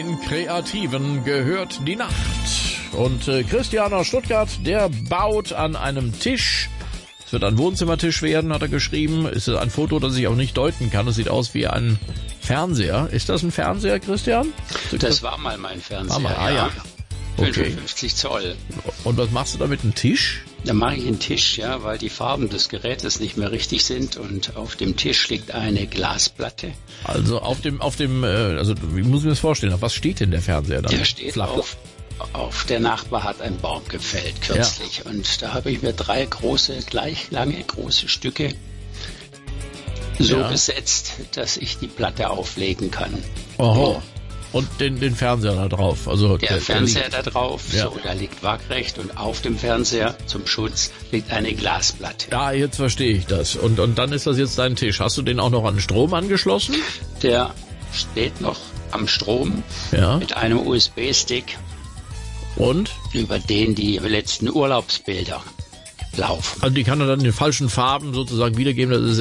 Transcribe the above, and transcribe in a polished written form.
Den Kreativen gehört die Nacht. Und Christian aus Stuttgart, der baut an einem Tisch. Es wird ein Wohnzimmertisch werden, hat er geschrieben. Es ist ein Foto, das ich auch nicht deuten kann. Es sieht aus wie ein Fernseher. Ist das ein Fernseher, Christian? Das war mal mein Fernseher, ja. Okay. 55 Zoll. Und was machst du da mit einem Tisch? Da mache ich einen Tisch, ja, weil die Farben des Gerätes nicht mehr richtig sind und auf dem Tisch liegt eine Glasplatte. Also also wie muss ich mir das vorstellen? Auf was steht denn der Fernseher dann? Der steht auf der Nachbar hat einen Baum gefällt kürzlich und da habe ich mir 3 gleich lange große Stücke so besetzt, dass ich die Platte auflegen kann. Oho. Und den Fernseher da drauf. Also der Fernseher da drauf, so, da liegt waagrecht und auf dem Fernseher zum Schutz liegt eine Glasplatte. Ja, jetzt verstehe ich das. Und dann ist das jetzt dein Tisch. Hast du den auch noch an Strom angeschlossen? Der steht noch am Strom mit einem USB-Stick. Und? Über den die letzten Urlaubsbilder laufen. Also die kann er dann in den falschen Farben sozusagen wiedergeben. Das ist